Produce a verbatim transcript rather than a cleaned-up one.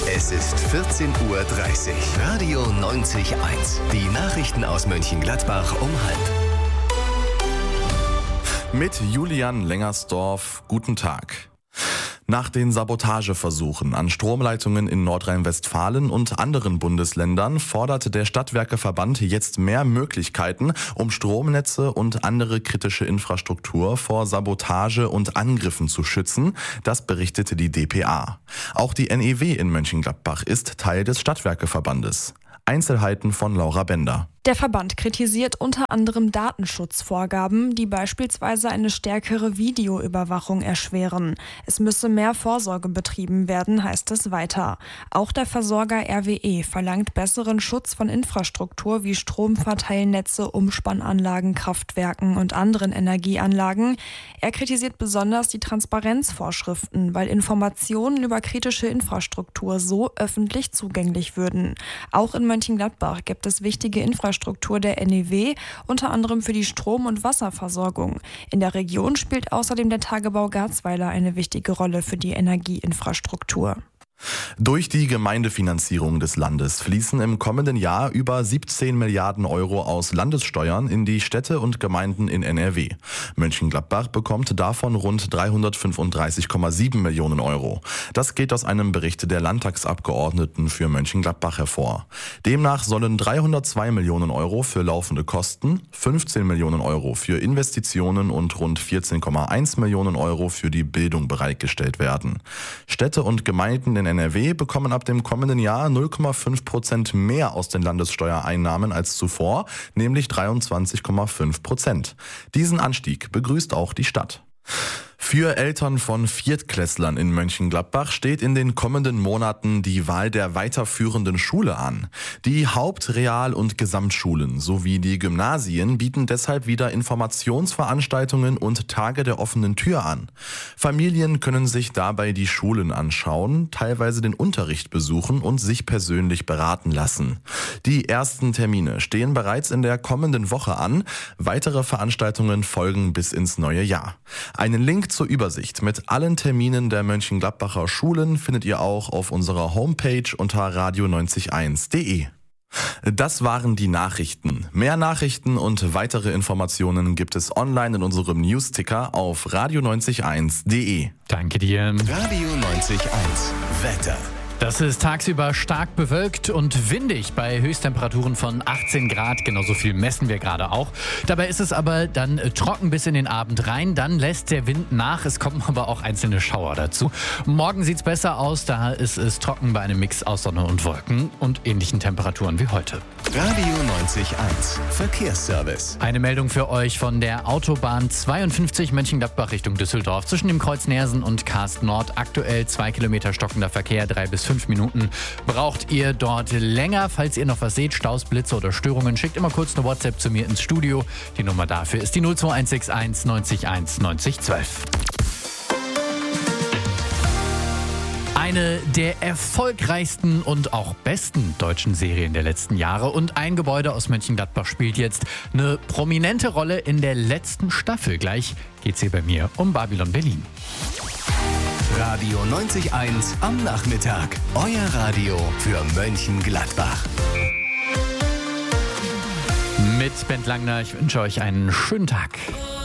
Es ist vierzehn Uhr dreißig. Radio neunzig Komma eins. Die Nachrichten aus Mönchengladbach um halb. Mit Julian Lengersdorf, guten Tag. Nach den Sabotageversuchen an Stromleitungen in Nordrhein-Westfalen und anderen Bundesländern fordert der Stadtwerkeverband jetzt mehr Möglichkeiten, um Stromnetze und andere kritische Infrastruktur vor Sabotage und Angriffen zu schützen. Das berichtete die d p a. Auch die N E W in Mönchengladbach ist Teil des Stadtwerkeverbandes. Einzelheiten von Laura Bender. Der Verband kritisiert unter anderem Datenschutzvorgaben, die beispielsweise eine stärkere Videoüberwachung erschweren. Es müsse mehr Vorsorge betrieben werden, heißt es weiter. Auch der Versorger R W E verlangt besseren Schutz von Infrastruktur wie Stromverteilnetze, Umspannanlagen, Kraftwerken und anderen Energieanlagen. Er kritisiert besonders die Transparenzvorschriften, weil Informationen über kritische Infrastruktur so öffentlich zugänglich würden. Auch in Mönchengladbach gibt es wichtige Infrastruktur Struktur der N E W, unter anderem für die Strom- und Wasserversorgung. In der Region spielt außerdem der Tagebau Garzweiler eine wichtige Rolle für die Energieinfrastruktur. Durch die Gemeindefinanzierung des Landes fließen im kommenden Jahr über siebzehn Milliarden Euro aus Landessteuern in die Städte und Gemeinden in N R W. Mönchengladbach bekommt davon rund dreihundertfünfunddreißig Komma sieben Millionen Euro. Das geht aus einem Bericht der Landtagsabgeordneten für Mönchengladbach hervor. Demnach sollen dreihundertzwei Millionen Euro für laufende Kosten, fünfzehn Millionen Euro für Investitionen und rund vierzehn Komma eins Millionen Euro für die Bildung bereitgestellt werden. Städte und Gemeinden in N R W bekommen ab dem kommenden Jahr null Komma fünf Prozent mehr aus den Landessteuereinnahmen als zuvor, nämlich dreiundzwanzig Komma fünf Prozent. Diesen Anstieg begrüßt auch die Stadt. Für Eltern von Viertklässlern in Mönchengladbach steht in den kommenden Monaten die Wahl der weiterführenden Schule an. Die Haupt-, Real- und Gesamtschulen sowie die Gymnasien bieten deshalb wieder Informationsveranstaltungen und Tage der offenen Tür an. Familien können sich dabei die Schulen anschauen, teilweise den Unterricht besuchen und sich persönlich beraten lassen. Die ersten Termine stehen bereits in der kommenden Woche an. Weitere Veranstaltungen folgen bis ins neue Jahr. Einen Link zur Übersicht mit allen Terminen der Mönchengladbacher Schulen findet ihr auch auf unserer Homepage unter radio neunzig Komma eins punkt de. Das waren die Nachrichten. Mehr Nachrichten und weitere Informationen gibt es online in unserem Newsticker auf radio neunzig Komma eins punkt de. Danke dir. Radio neunzig Komma eins. Wetter. Das ist tagsüber stark bewölkt und windig bei Höchsttemperaturen von achtzehn Grad. Genauso viel messen wir gerade auch. Dabei ist es aber dann trocken bis in den Abend rein. Dann lässt der Wind nach. Es kommen aber auch einzelne Schauer dazu. Morgen sieht es besser aus. Da ist es trocken bei einem Mix aus Sonne und Wolken und ähnlichen Temperaturen wie heute. Radio neunzig Komma eins. Verkehrsservice. Eine Meldung für euch von der Autobahn zweiundfünfzig Mönchengladbach Richtung Düsseldorf. Zwischen dem Kreuz Nersen und Karst Nord aktuell zwei Kilometer stockender Verkehr, drei bis fünf Minuten. Braucht ihr dort länger? Falls ihr noch was seht, Staus, Blitze oder Störungen, schickt immer kurz eine WhatsApp zu mir ins Studio. Die Nummer dafür ist die null zwei eins sechs eins neunzig eins neunzig zwölf. Eine der erfolgreichsten und auch besten deutschen Serien der letzten Jahre und ein Gebäude aus Mönchengladbach spielt jetzt eine prominente Rolle in der letzten Staffel. Gleich geht's hier bei mir um Babylon Berlin. Radio neunzig Komma eins am Nachmittag. Euer Radio für Mönchengladbach. Mit Bent Langner, ich wünsche euch einen schönen Tag.